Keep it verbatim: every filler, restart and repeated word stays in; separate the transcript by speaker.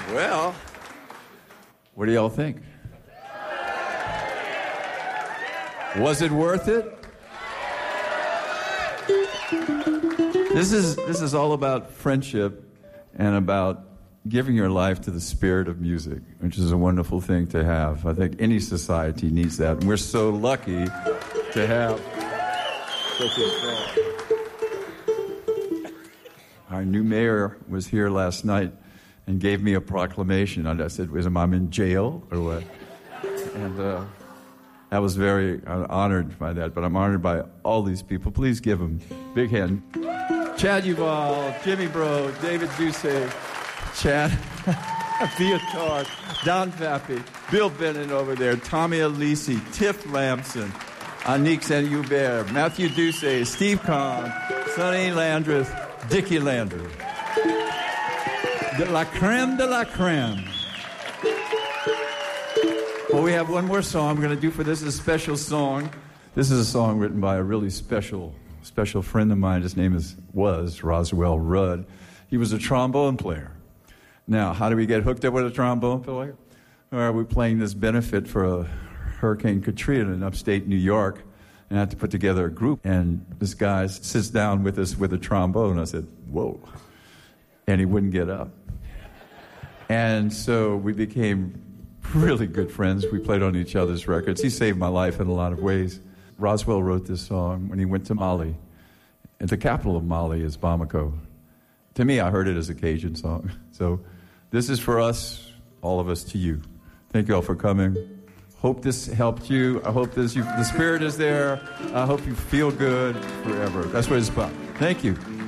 Speaker 1: Well, what do y'all think? Was it worth it? This is this is all about friendship and about giving your life to the spirit of music, which is a wonderful thing to have. I think any society needs that, and we're so lucky to have such a song. Our new mayor was here last night and gave me a proclamation. And I said, "Was I'm in jail or what?" And uh, I was very uh, honored by that. But I'm honored by all these people. Please give them a big hand. Chad Uval, Jimmy Bro, David Ducey, Chad Viatar, Don Pappy, Bill Bennett over there, Tommy Alisi, Tiff Lamson, Anik Saint-Hubert, Matthew Ducey, Steve Kahn, Sonny Landreth, Dickie Lander. De la creme de la creme. Well, we have one more song we're going to do for this. Is a special song. This is a song written by a really special special friend of mine. His name is was Roswell Rudd. He was a trombone player. Now, how do we get hooked up with a trombone player? All right, we're playing this benefit for a Hurricane Katrina in upstate New York, and I had to put together a group. And this guy sits down with us with a trombone. I said, "Whoa!" And he wouldn't get up. And so we became really good friends. We played on each other's records. He saved my life in a lot of ways. Roswell wrote this song when he went to Mali. And the capital of Mali is Bamako. To me, I heard it as a Cajun song. So this is for us, all of us, to you. Thank you all for coming. Hope this helped you. I hope this you, the spirit is there. I hope you feel good forever. That's what it's about. Thank you.